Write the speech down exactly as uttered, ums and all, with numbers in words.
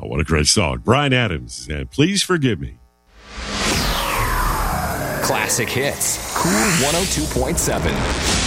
Oh, what a great song. Bryan Adams, and Please Forgive Me. Classic hits. Cool one oh two point seven.